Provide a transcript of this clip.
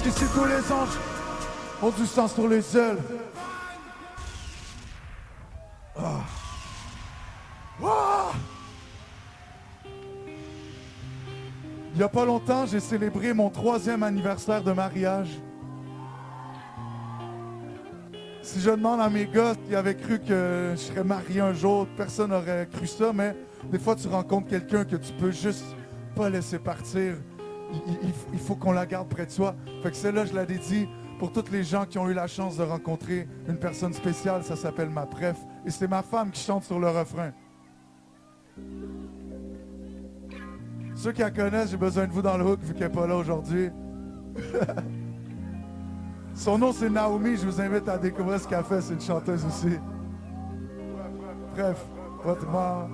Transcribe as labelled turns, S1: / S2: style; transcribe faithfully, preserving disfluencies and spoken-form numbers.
S1: Jusqu'ici tous les anges ont du sang sur les ailes. Ah. Ah. Il n'y a pas longtemps, j'ai célébré mon troisième anniversaire de mariage. Si je demande à mes gars qui avaient cru que je serais marié un jour, personne n'aurait cru ça, mais des fois tu rencontres quelqu'un que tu peux juste pas laisser partir. Il, il, il faut qu'on la garde près de soi. Fait que celle-là, je la dédie pour toutes les gens qui ont eu la chance de rencontrer une personne spéciale. Ça s'appelle ma préf. Et c'est ma femme qui chante sur le refrain. Ceux qui la connaissent, j'ai besoin de vous dans le hook vu qu'elle n'est pas là aujourd'hui. Son nom, c'est Naomi. Je vous invite à découvrir ce qu'elle fait. C'est une chanteuse aussi. Bref, votre mort.